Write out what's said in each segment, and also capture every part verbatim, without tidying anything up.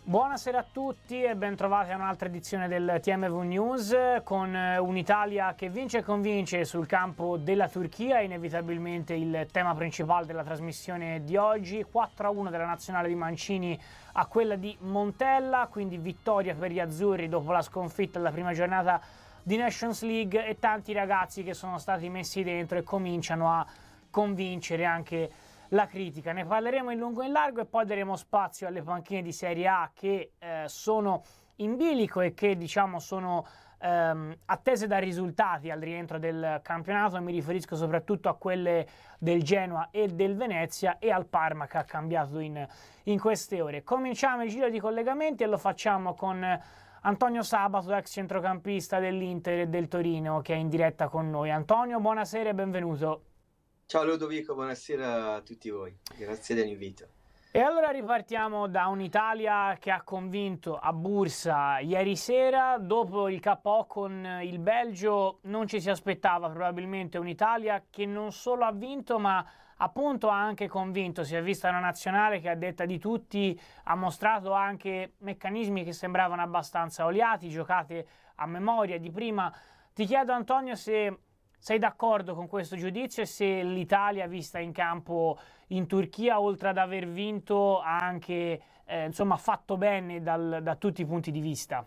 Buonasera a tutti e ben trovati a un'altra edizione del T M V News con un'Italia che vince e convince sul campo della Turchia, inevitabilmente il tema principale della trasmissione di oggi. quattro a uno della nazionale di Mancini a quella di Montella, quindi vittoria per gli azzurri dopo la sconfitta della prima giornata di Nations League e tanti ragazzi che sono stati messi dentro e cominciano a convincere anche la critica. Ne parleremo in lungo e in largo e poi daremo spazio alle panchine di Serie A che eh, sono in bilico e che diciamo sono ehm, attese da risultati al rientro del campionato. Mi riferisco soprattutto a quelle del Genoa e del Venezia e al Parma che ha cambiato in, in queste ore. Cominciamo il giro di collegamenti e lo facciamo con Antonio Sabato, ex centrocampista dell'Inter e del Torino, che è in diretta con noi. Antonio, buonasera e benvenuto. Ciao Ludovico, buonasera a tutti voi, grazie dell'invito. E allora ripartiamo da un'Italia che ha convinto a Bursa ieri sera. Dopo il K O con il Belgio non ci si aspettava probabilmente un'Italia che non solo ha vinto ma appunto ha anche convinto. Si è vista una nazionale che a detta di tutti ha mostrato anche meccanismi che sembravano abbastanza oliati, giocate a memoria di prima. Ti chiedo Antonio se sei d'accordo con questo giudizio e se l'Italia vista in campo in Turchia, oltre ad aver vinto, ha anche eh, insomma, fatto bene dal, da tutti i punti di vista?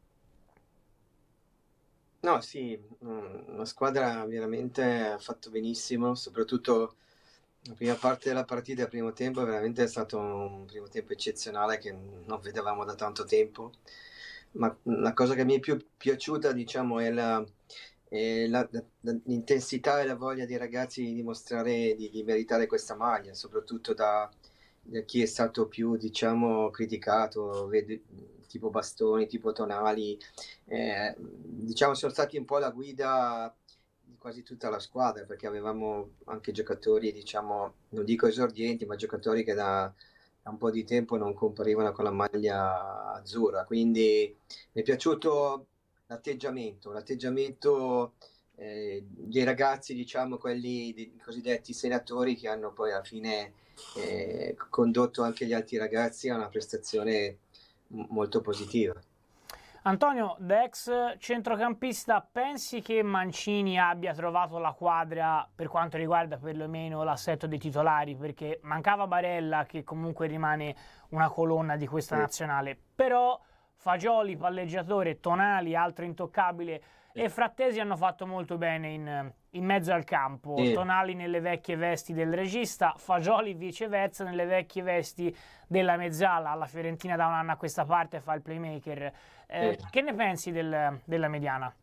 No, sì, la squadra veramente ha fatto benissimo, soprattutto la prima parte della partita, il primo tempo, veramente è stato un primo tempo eccezionale che non vedevamo da tanto tempo. Ma la cosa che mi è più piaciuta, diciamo, è la... E la, la, l'intensità e la voglia dei ragazzi di dimostrare di, di meritare questa maglia, soprattutto da, da chi è stato più, diciamo, criticato, vede, tipo Bastoni, tipo Tonali, eh, diciamo sono stati un po' la guida di quasi tutta la squadra, perché avevamo anche giocatori, diciamo, non dico esordienti, ma giocatori che da, da un po' di tempo non comparivano con la maglia azzurra, quindi mi è piaciuto l'atteggiamento, l'atteggiamento eh, dei ragazzi, diciamo quelli dei cosiddetti senatori che hanno poi alla fine eh, condotto anche gli altri ragazzi a una prestazione m- molto positiva. Antonio, da ex centrocampista, pensi che Mancini abbia trovato la quadra per quanto riguarda perlomeno l'assetto dei titolari? Perché mancava Barella, che comunque rimane una colonna di questa sì. nazionale, però Fagioli, palleggiatore, Tonali, altro intoccabile, e Frattesi hanno fatto molto bene in, in mezzo al campo. Sì. Tonali nelle vecchie vesti del regista, Fagioli viceversa nelle vecchie vesti della mezzala. Alla Fiorentina da un anno a questa parte fa il playmaker. Eh, sì. Che ne pensi del, della mediana?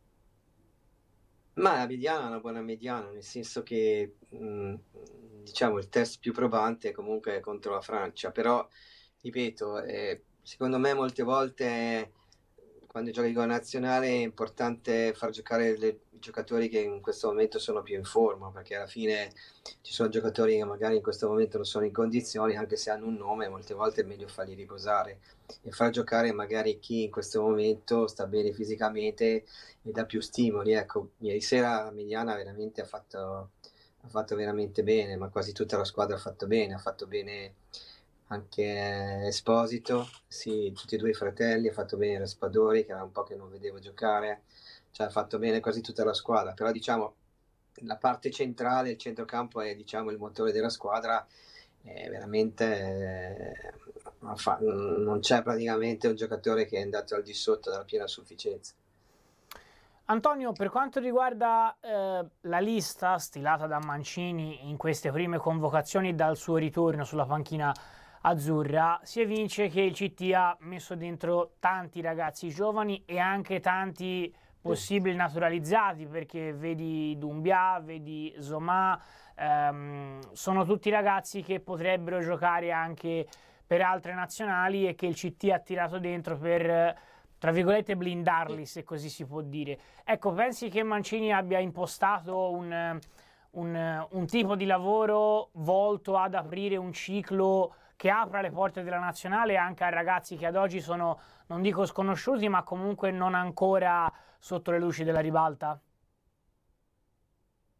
Ma la mediana è una buona mediana, nel senso che mh, diciamo il test più probante comunque è contro la Francia, però ripeto, eh, secondo me molte volte quando giochi con la nazionale è importante far giocare le, i giocatori che in questo momento sono più in forma, perché alla fine ci sono giocatori che magari in questo momento non sono in condizioni, anche se hanno un nome, molte volte è meglio farli riposare e far giocare magari chi in questo momento sta bene fisicamente e dà più stimoli. Ecco, ieri sera la mediana veramente ha fatto, ha fatto veramente bene, ma quasi tutta la squadra ha fatto bene, ha fatto bene anche Esposito, sì, tutti e due i fratelli, ha fatto bene Raspadori, che era un po' che non vedevo giocare, cioè ha fatto bene quasi tutta la squadra, però diciamo la parte centrale, il centrocampo è diciamo il motore della squadra, è veramente eh, non c'è praticamente un giocatore che è andato al di sotto della piena sufficienza. Antonio, per quanto riguarda eh, la lista stilata da Mancini in queste prime convocazioni dal suo ritorno sulla panchina azzurra, si evince che il C T ha messo dentro tanti ragazzi giovani e anche tanti possibili naturalizzati, perché vedi Doumbia, vedi Zoma, ehm, sono tutti ragazzi che potrebbero giocare anche per altre nazionali e che il C T ha tirato dentro per, tra virgolette, blindarli, se così si può dire. Ecco, pensi che Mancini abbia impostato un, un, un tipo di lavoro volto ad aprire un ciclo che apra le porte della nazionale anche a ragazzi che ad oggi sono, non dico sconosciuti, ma comunque non ancora sotto le luci della ribalta?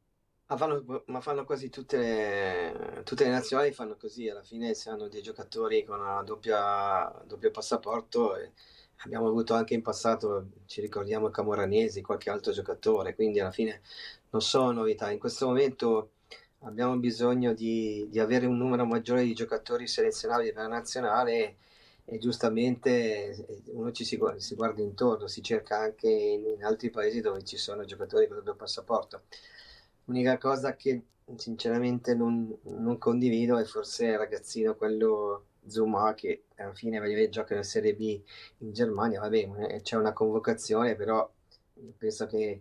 Ma fanno, ma fanno quasi tutte le, tutte le nazionali fanno così, alla fine se hanno dei giocatori con una doppia, doppio passaporto, e abbiamo avuto anche in passato, ci ricordiamo Camoranesi, qualche altro giocatore, quindi alla fine non sono novità. In questo momento abbiamo bisogno di, di avere un numero maggiore di giocatori selezionabili per la nazionale e, e giustamente eh, uno ci si, guarda, si guarda intorno, si cerca anche in, in altri paesi dove ci sono giocatori con il doppio passaporto. L'unica cosa che sinceramente non, non condivido è forse il ragazzino, quello Zuma, che alla fine vedete, gioca in Serie B in Germania, vabbè, eh, c'è una convocazione, però penso che,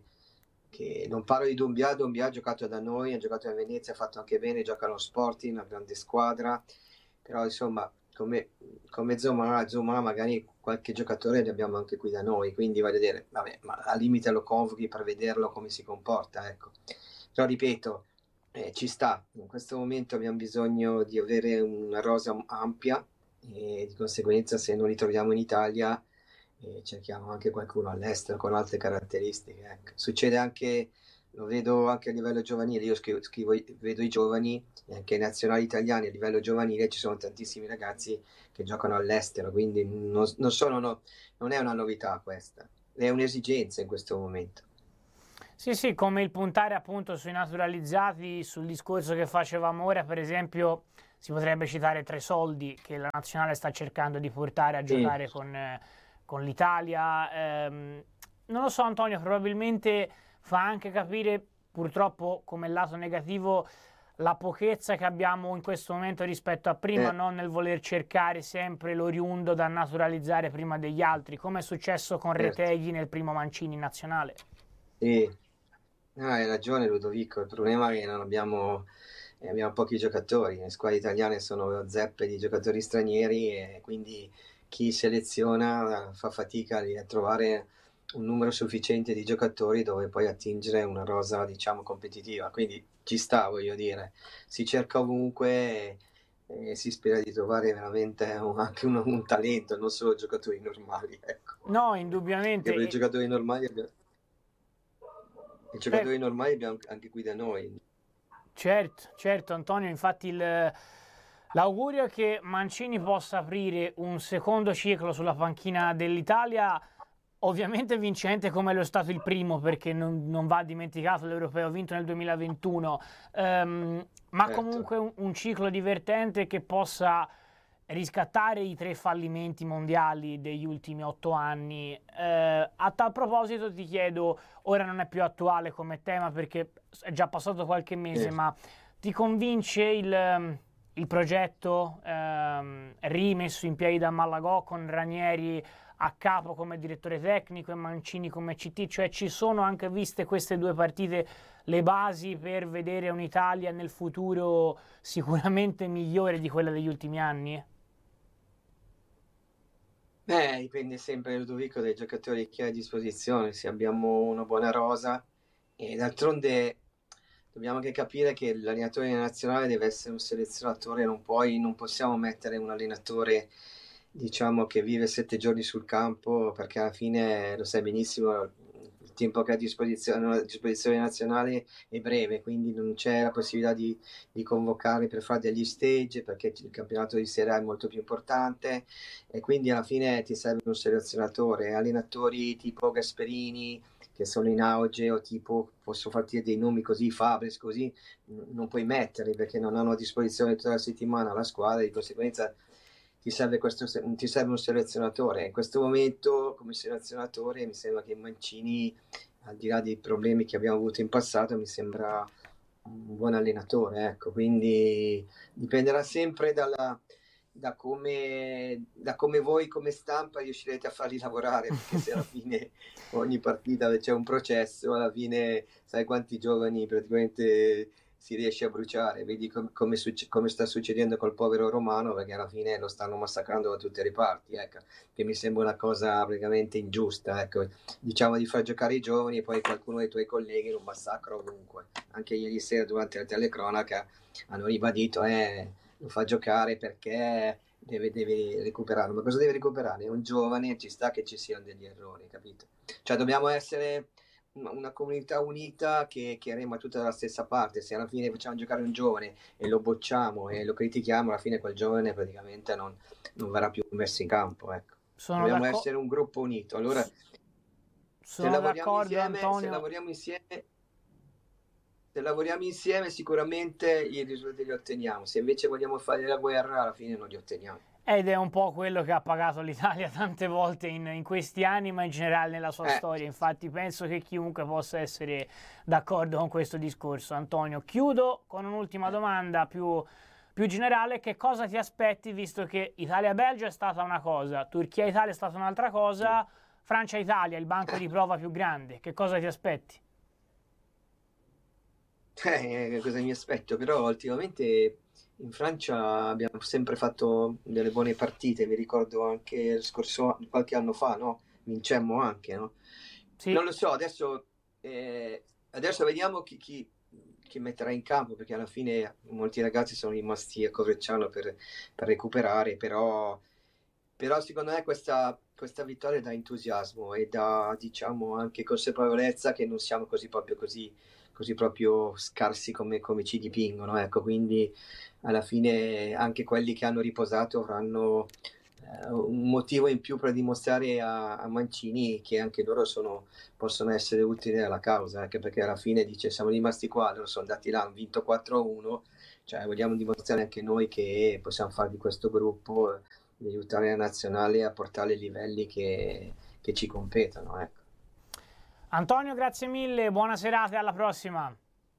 che non parlo di Doumbia. Doumbia ha giocato da noi, ha giocato a Venezia, ha fatto anche bene, gioca allo Sporting, una grande squadra, però insomma come, come Zuma, Zuma magari qualche giocatore ne abbiamo anche qui da noi, quindi voglio dire, vabbè, ma al limite lo convochi per vederlo come si comporta, ecco. Però ripeto, eh, ci sta, in questo momento abbiamo bisogno di avere una rosa ampia e di conseguenza se non li troviamo in Italia eh, cerchiamo anche qualcuno all'estero con altre caratteristiche. Ecco. Succede anche, lo vedo anche a livello giovanile, io scrivo, scrivo- vedo i giovani e anche i nazionali italiani a livello giovanile ci sono tantissimi ragazzi che giocano all'estero, quindi non, non sono, no- non è una novità questa, è un'esigenza in questo momento. Sì, sì, come il puntare appunto sui naturalizzati, sul discorso che facevamo ora, per esempio, si potrebbe citare Tresoldi, che la nazionale sta cercando di portare a Sì, giocare con, eh, con l'Italia. Ehm, non lo so, Antonio, probabilmente fa anche capire, purtroppo, come lato negativo, la pochezza che abbiamo in questo momento rispetto a prima, eh, no? Nel voler cercare sempre l'oriundo da naturalizzare prima degli altri, come è successo con certo. Retegui nel primo Mancini nazionale. Sì. No, hai ragione Ludovico, il problema è che non abbiamo, eh, abbiamo pochi giocatori, le squadre italiane sono zeppe di giocatori stranieri e quindi chi seleziona eh, fa fatica di- a trovare un numero sufficiente di giocatori dove poi attingere una rosa, diciamo, competitiva. Quindi ci sta, voglio dire, si cerca ovunque e, e si spera di trovare veramente un- anche un, un talento, non solo giocatori normali, ecco. No, Perché indubbiamente. per i e- giocatori normali abbiamo, i pre- giocatori normali abbiamo anche qui da noi. certo, certo, Antonio, infatti il- l'augurio è che Mancini possa aprire un secondo ciclo sulla panchina dell'Italia, ovviamente vincente come lo è stato il primo, perché non, non va dimenticato l'Europeo vinto nel duemilaventuno, ehm, ma Certo. comunque un, un ciclo divertente che possa riscattare i tre fallimenti mondiali degli ultimi otto anni. Eh, a tal proposito ti chiedo, ora non è più attuale come tema perché è già passato qualche mese, Sì. ma ti convince il, ehm, il progetto ehm, rimesso in piedi da Malagò con Ranieri a capo come direttore tecnico e Mancini come C T? Cioè ci sono anche viste queste due partite le basi per vedere un'Italia nel futuro sicuramente migliore di quella degli ultimi anni? Beh, dipende sempre, Ludovico, dai giocatori che hai a disposizione. Se abbiamo una buona rosa, e d'altronde dobbiamo anche capire che l'allenatore nazionale deve essere un selezionatore, non puoi, non possiamo mettere un allenatore, diciamo, che vive sette giorni sul campo, perché alla fine lo sai benissimo, il tempo che ha a disposizione, a disposizione nazionale è breve, quindi non c'è la possibilità di, di convocare per fare degli stage, perché il campionato di Serie A è molto più importante e quindi alla fine ti serve un selezionatore, allenatori tipo Gasperini che sono in auge o tipo posso farti dei nomi così, Fabris così, non puoi metterli perché non hanno a disposizione tutta la settimana la squadra, di conseguenza ti serve, questo, ti serve un selezionatore. In questo momento come selezionatore mi sembra che Mancini, al di là dei problemi che abbiamo avuto in passato, mi sembra un buon allenatore, ecco, quindi dipenderà sempre dalla, da come, da come voi come stampa riuscirete a farli lavorare, perché se alla fine ogni partita c'è un processo, alla fine sai quanti giovani praticamente si riesce a bruciare, vedi com- come, succe- come sta succedendo col povero Romano, perché alla fine lo stanno massacrando da tutte le parti, ecco, che mi sembra una cosa praticamente ingiusta, ecco, diciamo di far giocare i giovani e poi qualcuno dei tuoi colleghi lo massacra ovunque, anche ieri sera durante la telecronaca hanno ribadito, eh, lo fa giocare perché deve, deve recuperare, ma cosa deve recuperare? È un giovane, ci sta che ci siano degli errori, capito? Cioè dobbiamo essere una comunità unita che, che rema tutta dalla stessa parte. Se alla fine facciamo giocare un giovane e lo bocciamo e lo critichiamo, alla fine quel giovane praticamente non, non verrà più messo in campo, ecco. Sono Dobbiamo d'accordo. essere un gruppo unito. Allora, Sono se lavoriamo d'accordo, insieme, Antonio. se lavoriamo insieme, se lavoriamo insieme sicuramente i risultati li otteniamo. Se invece vogliamo fare la guerra, alla fine non li otteniamo. Ed è un po' quello che ha pagato l'Italia tante volte in, in questi anni, ma in generale nella sua Eh. storia. Infatti penso che chiunque possa essere d'accordo con questo discorso. Antonio, chiudo con un'ultima domanda più, più generale. Che cosa ti aspetti, visto che Italia-Belgio è stata una cosa, Turchia-Italia è stata un'altra cosa, Francia-Italia, il banco di prova più grande, che cosa ti aspetti? Eh, cosa mi aspetto? Però ultimamente in Francia abbiamo sempre fatto delle buone partite, mi ricordo anche il scorso, qualche anno fa, no? Vincemmo anche, no? Sì. Non lo so, adesso, eh, adesso vediamo chi, chi, chi metterà in campo, perché alla fine molti ragazzi sono rimasti a Coverciano per, per recuperare, però, però secondo me questa, questa vittoria dà entusiasmo e dà, diciamo, anche consapevolezza che non siamo così proprio così così proprio scarsi come, come ci dipingono, ecco, quindi alla fine anche quelli che hanno riposato avranno eh, un motivo in più per dimostrare a, a Mancini che anche loro sono, possono essere utili alla causa, anche perché alla fine dice siamo rimasti qua, loro sono andati là, hanno vinto quattro a uno, cioè vogliamo dimostrare anche noi che possiamo fare di questo gruppo, eh, di aiutare la nazionale a portare ai livelli che, che ci competono, ecco. Antonio, grazie mille, buona serata e alla prossima.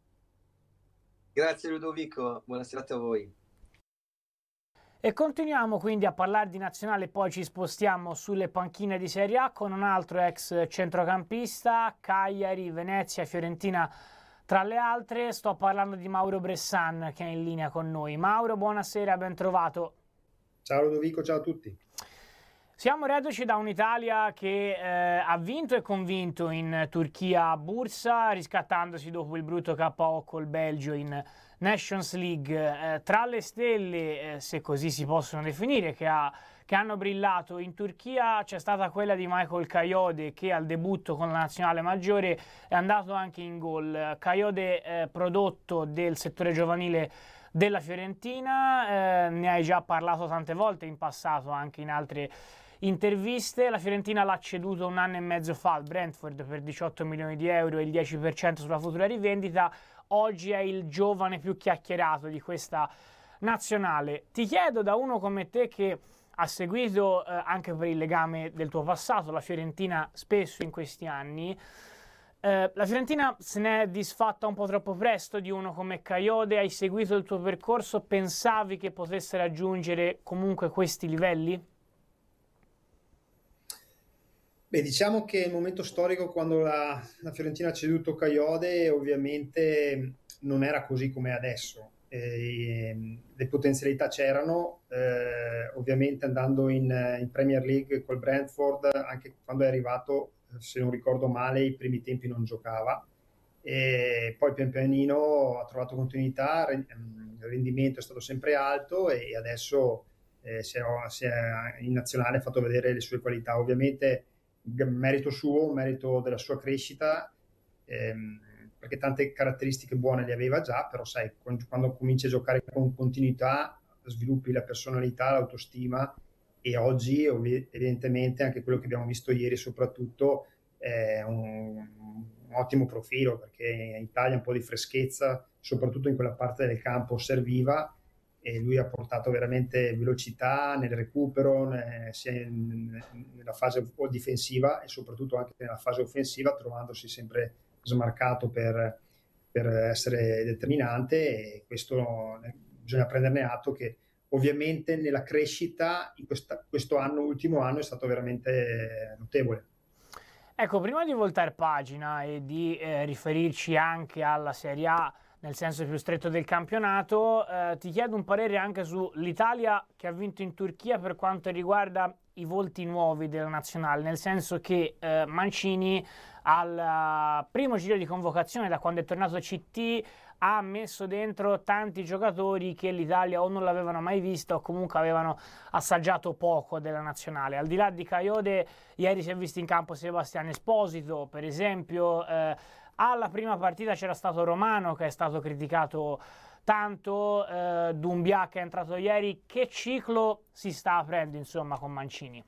Grazie Ludovico, buona serata a voi. E continuiamo quindi a parlare di nazionale, poi ci spostiamo sulle panchine di Serie A con un altro ex centrocampista, Cagliari, Venezia, Fiorentina tra le altre. Sto parlando di Mauro Bressan che è in linea con noi. Mauro, buonasera, ben trovato. Ciao Ludovico, ciao a tutti. Siamo reduci da un'Italia che eh, ha vinto e convinto in Turchia a Bursa, riscattandosi dopo il brutto K O col Belgio in Nations League. Eh, tra le stelle, eh, se così si possono definire, che, ha, che hanno brillato in Turchia c'è stata quella di Michael Kayode, che al debutto con la nazionale maggiore è andato anche in gol. Kayode, eh, prodotto del settore giovanile della Fiorentina, eh, ne hai già parlato tante volte in passato, anche in altre interviste. La Fiorentina l'ha ceduto un anno e mezzo fa al Brentford per diciotto milioni di euro e il dieci per cento sulla futura rivendita. Oggi è il giovane più chiacchierato di questa nazionale. Ti chiedo, da uno come te che ha seguito eh, anche per il legame del tuo passato la Fiorentina spesso in questi anni, eh, la Fiorentina se ne è disfatta un po' troppo presto di uno come Kayode? Hai seguito il tuo percorso? Pensavi che potesse raggiungere comunque questi livelli? Beh, diciamo che il momento storico quando la, la Fiorentina ha ceduto Kayode ovviamente non era così come adesso. E, le potenzialità c'erano, eh, ovviamente andando in, in Premier League col Brentford, anche quando è arrivato, se non ricordo male, i primi tempi non giocava. E poi pian pianino ha trovato continuità, il rendimento è stato sempre alto e adesso eh, si è, si è in nazionale ha fatto vedere le sue qualità. Ovviamente merito suo, merito della sua crescita, ehm, perché tante caratteristiche buone le aveva già, però sai, quando, quando cominci a giocare con continuità sviluppi la personalità, l'autostima, e oggi evidentemente anche quello che abbiamo visto ieri soprattutto è un, un ottimo profilo, perché in Italia un po' di freschezza, soprattutto in quella parte del campo serviva, e lui ha portato veramente velocità nel recupero, sia nella fase difensiva e soprattutto anche nella fase offensiva, trovandosi sempre smarcato per, per essere determinante, e questo bisogna prenderne atto, che ovviamente nella crescita in questa, questo anno, ultimo anno, è stato veramente notevole. Ecco, prima di voltare pagina e di eh, riferirci anche alla Serie A nel senso più stretto del campionato, eh, ti chiedo un parere anche sull'Italia che ha vinto in Turchia per quanto riguarda i volti nuovi della nazionale, nel senso che eh, Mancini al primo giro di convocazione, da quando è tornato C T, ha messo dentro tanti giocatori che l'Italia o non l'avevano mai vista o comunque avevano assaggiato poco della nazionale. Al di là di Kayode, ieri si è visto in campo Sebastiano Esposito, per esempio. Eh, alla prima partita c'era stato Romano, che è stato criticato tanto, eh, Doumbia che è entrato ieri. Che ciclo si sta aprendo, insomma, con Mancini?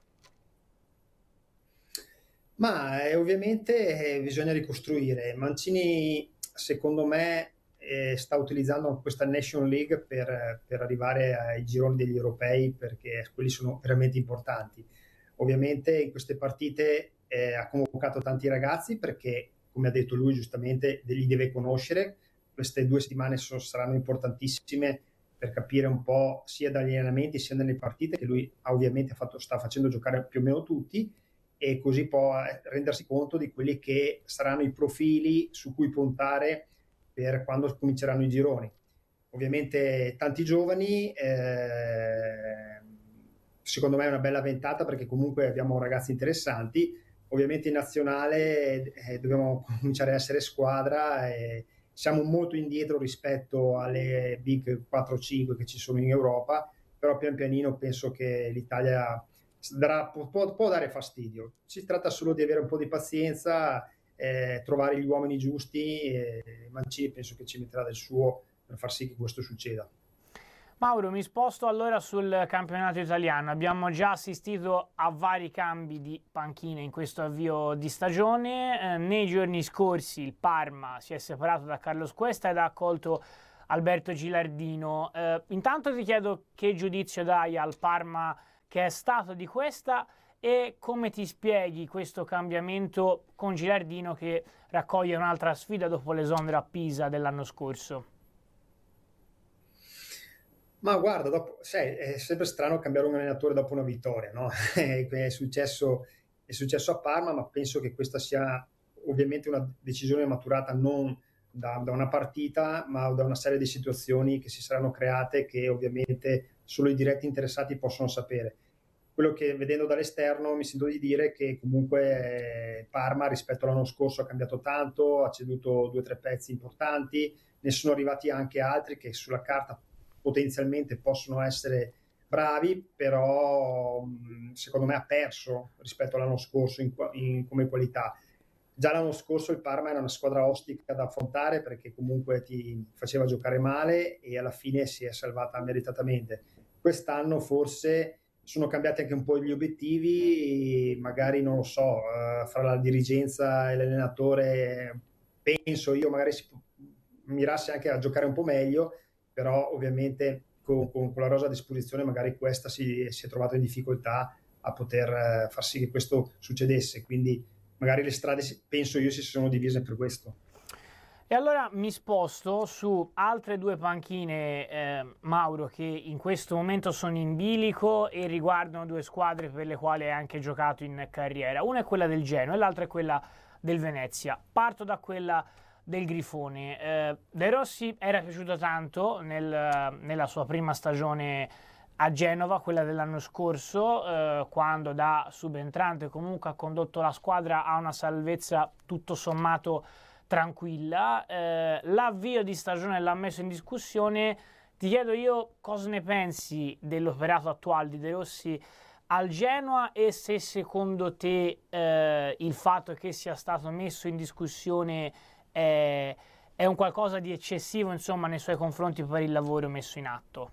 Ma eh, ovviamente eh, bisogna ricostruire. Mancini, secondo me, eh, sta utilizzando questa Nation League per, per arrivare ai gironi degli europei, perché quelli sono veramente importanti. Ovviamente in queste partite eh, ha convocato tanti ragazzi perché, come ha detto lui giustamente, li deve conoscere. Queste due settimane sono, saranno importantissime per capire un po' sia dagli allenamenti sia nelle partite che lui ovviamente ha fatto, sta facendo giocare più o meno tutti, e così può rendersi conto di quelli che saranno i profili su cui puntare per quando cominceranno i gironi. Ovviamente tanti giovani, eh, secondo me è una bella ventata perché comunque abbiamo ragazzi interessanti. Ovviamente in nazionale eh, dobbiamo cominciare a essere squadra e siamo molto indietro rispetto alle big quattro cinque che ci sono in Europa, però pian pianino penso che l'Italia darà, può, può dare fastidio. Si tratta solo di avere un po' di pazienza, eh, trovare gli uomini giusti, e Mancini penso che ci metterà del suo per far sì che questo succeda. Mauro, mi sposto allora sul campionato italiano. Abbiamo già assistito a vari cambi di panchine in questo avvio di stagione. Eh, nei giorni scorsi il Parma si è separato da Carlos Cuesta ed ha accolto Alberto Gilardino. Eh, intanto ti chiedo che giudizio dai al Parma che è stato di Cuesta e come ti spieghi questo cambiamento con Gilardino che raccoglie un'altra sfida dopo l'esonero a Pisa dell'anno scorso. Ma guarda, dopo, sai, è sempre strano cambiare un allenatore dopo una vittoria, no? È successo, è successo a Parma, ma penso che questa sia ovviamente una decisione maturata non da, da una partita, ma da una serie di situazioni che si saranno create, che ovviamente solo i diretti interessati possono sapere. Quello che vedendo dall'esterno mi sento di dire che comunque Parma rispetto all'anno scorso ha cambiato tanto, ha ceduto due o tre pezzi importanti, ne sono arrivati anche altri che sulla carta potenzialmente possono essere bravi, però secondo me ha perso rispetto all'anno scorso in, in, come qualità. Già l'anno scorso il Parma era una squadra ostica da affrontare perché comunque ti faceva giocare male e alla fine si è salvata meritatamente. Quest'anno forse sono cambiati anche un po' gli obiettivi, magari non lo so, uh, fra la dirigenza e l'allenatore penso io magari si mirasse anche a giocare un po' meglio, però ovviamente con, con, con la rosa a disposizione magari questa si, si è trovata in difficoltà a poter uh, far sì che questo succedesse, quindi magari le strade penso io si sono divise per questo. E allora mi sposto su altre due panchine, eh, Mauro, che in questo momento sono in bilico e riguardano due squadre per le quali hai anche giocato in carriera. Una è quella del Genoa e l'altra è quella del Venezia. Parto da quella del Grifone. Eh, De Rossi era piaciuto tanto nel, nella sua prima stagione a Genova, quella dell'anno scorso, eh, quando da subentrante comunque ha condotto la squadra a una salvezza tutto sommato tranquilla. Eh, l'avvio di stagione l'ha messo in discussione. Ti chiedo io cosa ne pensi dell'operato attuale di De Rossi al Genoa e se secondo te eh, il fatto che sia stato messo in discussione è, è un qualcosa di eccessivo, insomma, nei suoi confronti per il lavoro messo in atto.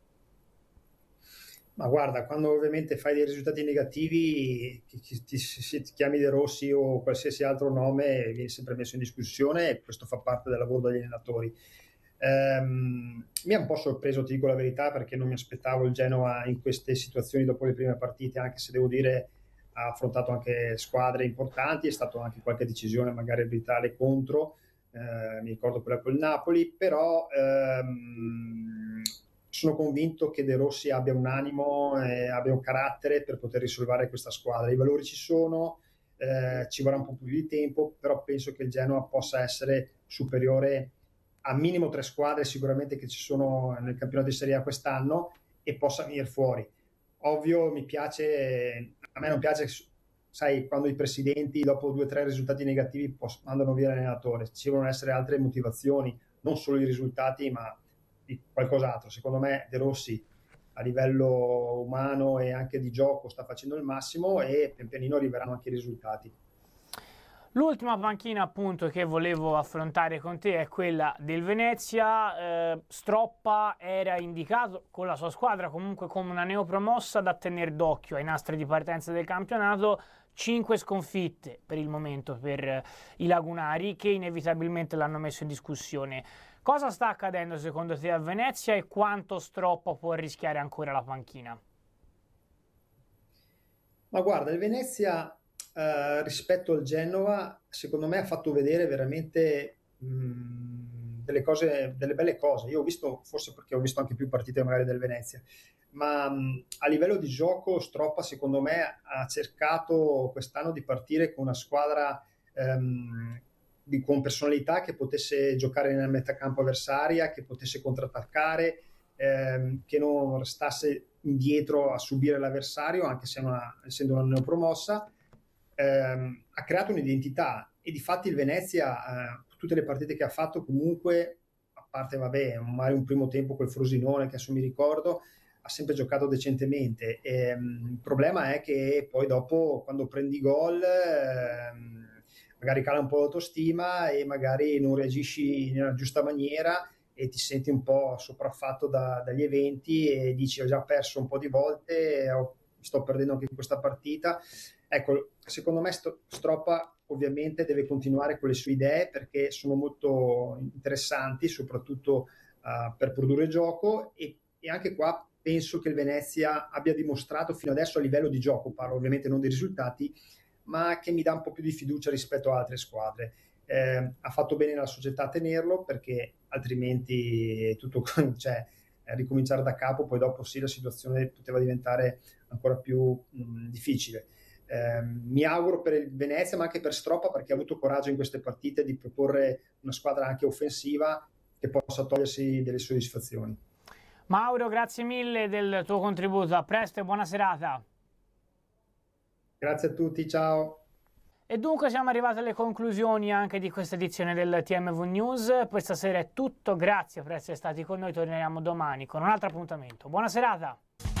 Ma guarda, quando ovviamente fai dei risultati negativi, ti, ti, ti, ti chiami De Rossi o qualsiasi altro nome, viene sempre messo in discussione e questo fa parte del lavoro degli allenatori. Um, mi ha un po' sorpreso, ti dico la verità, perché non mi aspettavo il Genoa in queste situazioni dopo le prime partite, anche se devo dire ha affrontato anche squadre importanti, è stata anche qualche decisione magari arbitrale contro, eh, mi ricordo quella col Napoli, però um, sono convinto che De Rossi abbia un animo e abbia un carattere per poter risolvere questa squadra. I valori ci sono, eh, ci vorrà un po' più di tempo, però penso che il Genoa possa essere superiore a minimo tre squadre sicuramente che ci sono nel campionato di Serie A quest'anno e possa venire fuori. Ovvio, mi piace, a me non piace, sai, quando i presidenti dopo due o tre risultati negativi mandano via l'allenatore, ci devono essere altre motivazioni, non solo i risultati ma di qualcos'altro. Secondo me De Rossi a livello umano e anche di gioco sta facendo il massimo e pian pianino arriveranno anche i risultati. L'ultima panchina appunto che volevo affrontare con te è quella del Venezia. eh, Stroppa era indicato con la sua squadra comunque come una neopromossa da tenere d'occhio ai nastri di partenza del campionato. Cinque sconfitte per il momento per i lagunari, che inevitabilmente l'hanno messo in discussione. Cosa sta accadendo secondo te a Venezia e quanto Stroppa può rischiare ancora la panchina? Ma guarda, il Venezia Uh, rispetto al Genova, secondo me ha fatto vedere veramente mh, delle cose, delle belle cose. Io ho visto, forse perché ho visto anche più partite magari del Venezia, ma mh, a livello di gioco Stroppa secondo me ha cercato quest'anno di partire con una squadra um, di, con personalità che potesse giocare nella metacampo avversaria, che potesse contrattaccare, ehm, che non restasse indietro a subire l'avversario, anche se una, essendo una neopromossa. Ehm, ha creato un'identità e difatti il Venezia, eh, tutte le partite che ha fatto comunque, a parte vabbè magari un primo tempo col Frosinone che adesso mi ricordo, ha sempre giocato decentemente. Ehm, il problema è che poi dopo quando prendi gol ehm, magari cala un po' l'autostima e magari non reagisci nella giusta maniera e ti senti un po' sopraffatto da, dagli eventi e dici ho già perso un po' di volte, ho, sto perdendo anche in questa partita. Ecco, secondo me Stroppa ovviamente deve continuare con le sue idee perché sono molto interessanti, soprattutto uh, per produrre gioco e, e anche qua penso che il Venezia abbia dimostrato fino adesso a livello di gioco, parlo ovviamente non dei risultati, ma che mi dà un po' più di fiducia rispetto a altre squadre. Eh, ha fatto bene la società a tenerlo perché altrimenti tutto, cioè, ricominciare da capo, poi dopo sì la situazione poteva diventare ancora più mh, difficile. Eh, mi auguro per il Venezia ma anche per Stroppa perché ha avuto coraggio in queste partite di proporre una squadra anche offensiva che possa togliersi delle soddisfazioni. Mauro, grazie mille del tuo contributo, a presto e buona serata. Grazie a tutti, ciao. E dunque siamo arrivati alle conclusioni anche di questa edizione del T M V News. Questa sera è tutto, grazie per essere stati con noi, torneremo domani con un altro appuntamento. Buona serata!